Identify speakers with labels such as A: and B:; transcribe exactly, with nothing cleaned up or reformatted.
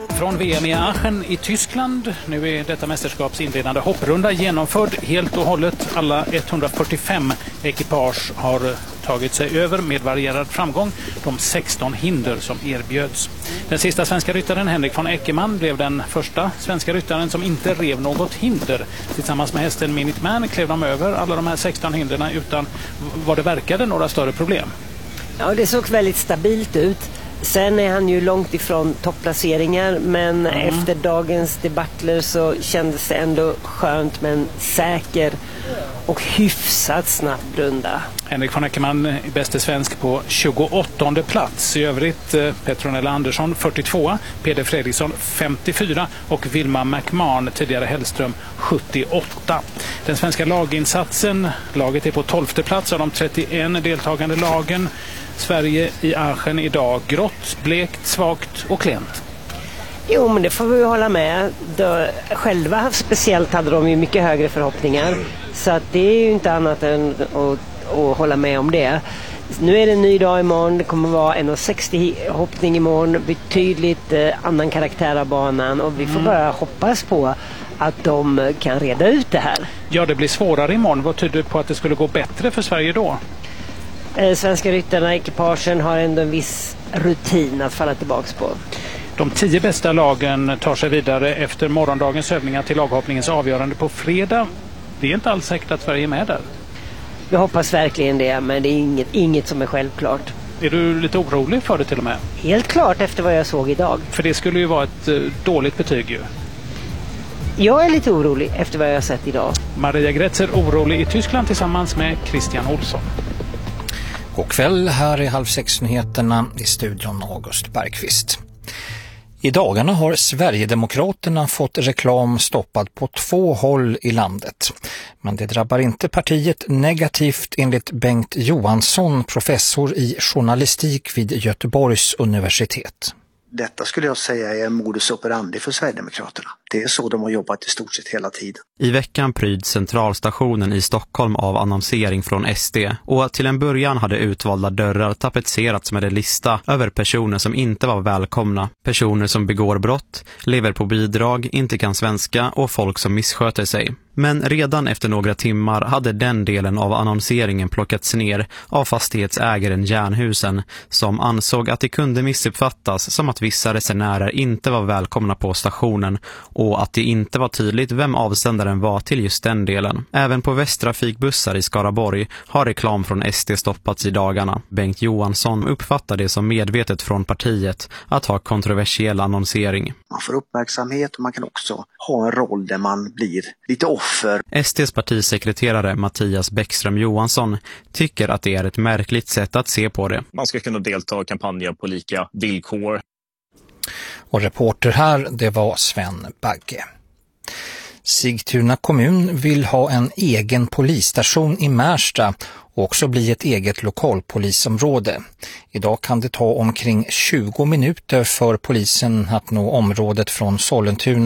A: Från V M i Aachen i Tyskland. Nu är detta mästerskaps inledande hopprunda genomförd helt och hållet. Alla etthundrafyrtiofem ekipage har tagit sig över med varierad framgång de sexton hinder som erbjöds. Den sista svenska ryttaren Henrik von Eckermann blev den första svenska ryttaren som inte rev något hinder. Tillsammans med hästen Minuteman klev de över alla de här sexton hinderna utan vad det verkade några större problem.
B: Ja, det såg väldigt stabilt ut. Sen är han ju långt ifrån topplaceringar, men mm. efter dagens debattler så kändes det ändå skönt med en säker och hyfsat snabb runda.
A: Henrik von Eckermann är bäste svensk på tjugoåttonde plats. I övrigt eh, Petronella Andersson fyrtiotvå, Peder Fredriksson femtiofyra och Vilma McMahon, tidigare Hellström, sjuttioåtta. Den svenska laginsatsen, laget är på tolfte plats av de trettioen deltagande lagen. Sverige i Aachen idag, grått, blekt, svagt och klent.
B: Jo, men det får vi hålla med. De, själva speciellt hade de ju mycket högre förhoppningar. Så att det är ju inte annat än att, att hålla med om det. Nu är det en ny dag imorgon. Det kommer vara en sextio hoppning imorgon. Betydligt eh, annan karaktär av banan. Och vi får mm. bara hoppas på att de kan reda ut det här.
A: Ja, det blir svårare imorgon. Vad tyder på att det skulle gå bättre för Sverige då?
B: Eh, svenska ryttarna, ekipagen har ändå en viss rutin att falla tillbaka på.
A: De tio bästa lagen tar sig vidare efter morgondagens övningar till laghoppningens avgörande på fredag. Det är inte alls säkert att Sverige är med där.
B: Jag hoppas verkligen det, men det är inget, inget som är självklart.
A: Är du lite orolig för det till och med?
B: Helt klart efter vad jag såg idag.
A: För det skulle ju vara ett uh, dåligt betyg ju.
C: Jag är lite orolig efter vad jag har sett idag.
A: Maria Gretzer orolig i Tyskland tillsammans med Christian Olsson.
D: God kväll, här är halv sex-nyheterna i studion August Bergqvist. I dagarna har Sverigedemokraterna fått reklam stoppad på två håll i landet. Men det drabbar inte partiet negativt enligt Bengt Johansson, professor i journalistik vid Göteborgs universitet.
E: Detta skulle jag säga är en modus operandi för Sverigedemokraterna. Det är så de har jobbat i stort sett hela tiden.
F: I veckan pryds centralstationen i Stockholm av annonsering från S D. Och till en början hade utvalda dörrar tapetserats med en lista över personer som inte var välkomna. Personer som begår brott, lever på bidrag, inte kan svenska och folk som missköter sig. Men redan efter några timmar hade den delen av annonseringen plockats ner av fastighetsägaren Järnhusen, som ansåg att det kunde missuppfattas som att vissa resenärer inte var välkomna på stationen och att det inte var tydligt vem avsändaren var till just den delen. Även på Västtrafikbussar i Skaraborg har reklam från S D stoppats i dagarna. Bengt Johansson uppfattar det som medvetet från partiet att ha kontroversiell annonsering.
E: Man får uppmärksamhet och man kan också ha en roll där man blir lite offer.
F: S D:s partisekreterare Mattias Bäckström Johansson tycker att det är ett märkligt sätt att se på det.
G: Man ska kunna delta i kampanjer på lika villkor.
D: Och reporter här, det var Sven Bagge. Sigtuna kommun vill ha en egen polisstation i Märsta och också bli ett eget lokalpolisområde. Idag kan det ta omkring tjugo minuter för polisen att nå området från Sollentuna